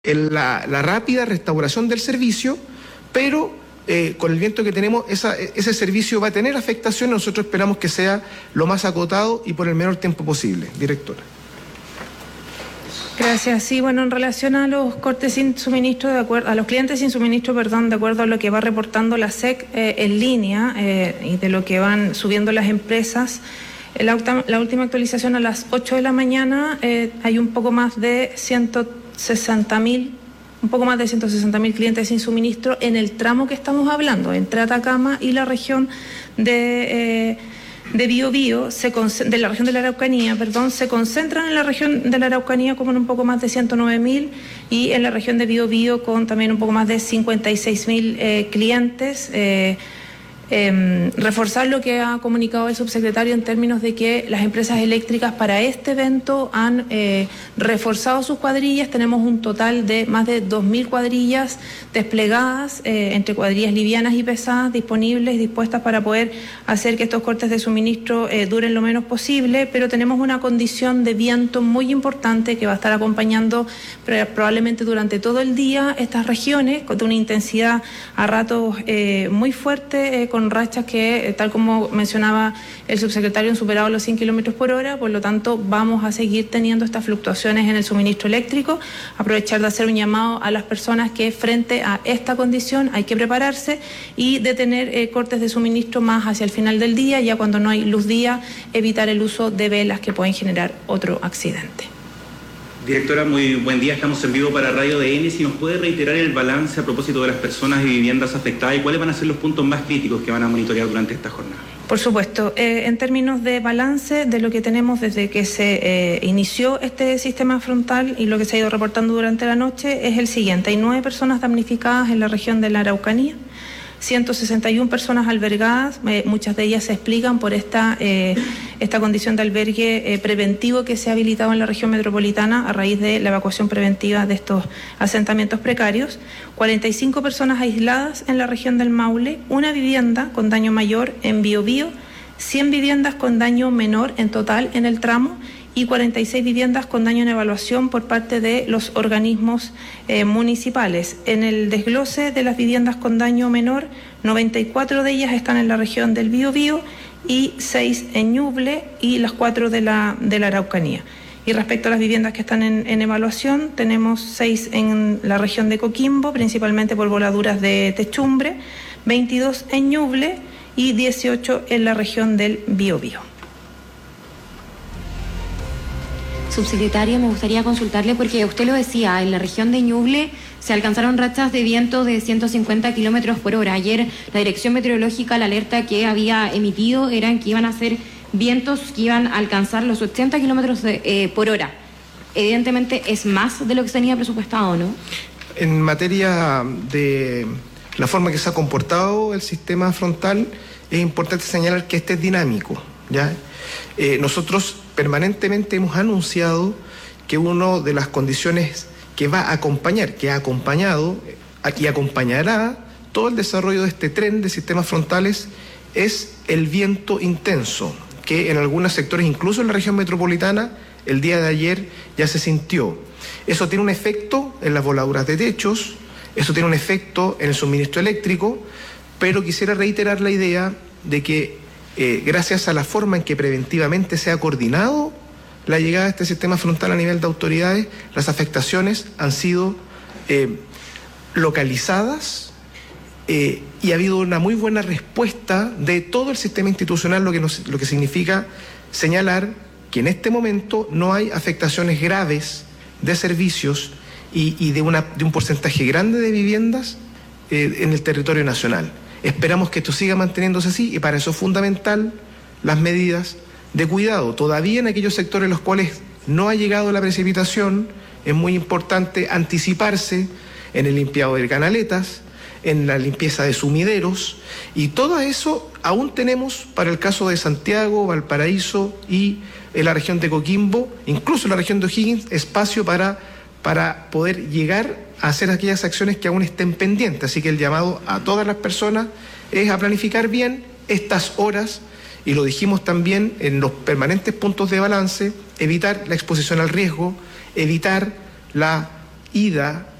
la rápida restauración del servicio, pero con el viento que tenemos, ese servicio va a tener afectación. Nosotros esperamos que sea lo más acotado y por el menor tiempo posible. Directora. Gracias. Sí, bueno, en relación a los cortes sin suministro, a los clientes sin suministro, de acuerdo a lo que va reportando la SEC en línea y de lo que van subiendo las empresas, la última actualización a las 8 de la mañana hay un poco más de 160.000 clientes sin suministro en el tramo que estamos hablando, entre Atacama y la región de Biobío, de la región de la Araucanía, se concentran en la región de la Araucanía como en un poco más de 109.000 y en la región de Biobío con también un poco más de 56.000 clientes. Reforzar lo que ha comunicado el subsecretario en términos de que las empresas eléctricas para este evento han reforzado sus cuadrillas. Tenemos un total de más de 2.000 cuadrillas desplegadas, entre cuadrillas livianas y pesadas, disponibles, dispuestas para poder hacer que estos cortes de suministro duren lo menos posible, pero tenemos una condición de viento muy importante que va a estar acompañando probablemente durante todo el día estas regiones, de una intensidad a ratos muy fuerte, con rachas que, tal como mencionaba el subsecretario, han superado los 100 kilómetros por hora. Por lo tanto, vamos a seguir teniendo estas fluctuaciones en el suministro eléctrico. Aprovechar de hacer un llamado a las personas que frente a esta condición hay que prepararse y detener cortes de suministro más hacia el final del día, ya cuando no hay luz día, evitar el uso de velas que pueden generar otro accidente. Directora, muy buen día. Estamos en vivo para Radio DN. Si nos puede reiterar el balance a propósito de las personas y viviendas afectadas y cuáles van a ser los puntos más críticos que van a monitorear durante esta jornada. Por supuesto. En términos de balance de lo que tenemos desde que se inició este sistema frontal y lo que se ha ido reportando durante la noche es el siguiente. Hay 9 personas damnificadas en la región de la Araucanía, 161 personas albergadas, muchas de ellas se explican por esta condición de albergue preventivo que se ha habilitado en la región metropolitana a raíz de la evacuación preventiva de estos asentamientos precarios, 45 personas aisladas en la región del Maule, una vivienda con daño mayor en Biobío, 100 viviendas con daño menor en total en el tramo y 46 viviendas con daño en evaluación por parte de los organismos municipales. En el desglose de las viviendas con daño menor, 94 de ellas están en la región del Biobío y 6 en Ñuble y las 4 de la Araucanía. Y respecto a las viviendas que están en evaluación, tenemos 6 en la región de Coquimbo, principalmente por voladuras de techumbre, 22 en Ñuble y 18 en la región del Biobío. Subsecretario, me gustaría consultarle porque usted lo decía, en la región de Ñuble se alcanzaron rachas de viento de 150 kilómetros por hora. Ayer la Dirección Meteorológica, la alerta que había emitido eran que iban a ser vientos que iban a alcanzar los 80 kilómetros por hora. Evidentemente es más de lo que se tenía presupuestado, ¿no? En materia de la forma que se ha comportado el sistema frontal, es importante señalar que este es dinámico, ¿ya? Nosotros permanentemente hemos anunciado que una de las condiciones que va a acompañar, que ha acompañado y acompañará todo el desarrollo de este tren de sistemas frontales es el viento intenso, que en algunos sectores, incluso en la región metropolitana, el día de ayer ya se sintió. Eso tiene un efecto en las voladuras de techos, eso tiene un efecto en el suministro eléctrico, pero quisiera reiterar la idea de que gracias a la forma en que preventivamente se ha coordinado la llegada de este sistema frontal a nivel de autoridades, las afectaciones han sido localizadas y ha habido una muy buena respuesta de todo el sistema institucional, lo que significa señalar que en este momento no hay afectaciones graves de servicios y de un porcentaje grande de viviendas en el territorio nacional. Esperamos que esto siga manteniéndose así y para eso es fundamental las medidas de cuidado. Todavía en aquellos sectores en los cuales no ha llegado la precipitación es muy importante anticiparse en el limpiado de canaletas, en la limpieza de sumideros y todo eso aún tenemos para el caso de Santiago, Valparaíso y en la región de Coquimbo, incluso en la región de O'Higgins, espacio para poder llegar a hacer aquellas acciones que aún estén pendientes. Así que el llamado a todas las personas es a planificar bien estas horas y lo dijimos también en los permanentes puntos de balance, evitar la exposición al riesgo, evitar la ida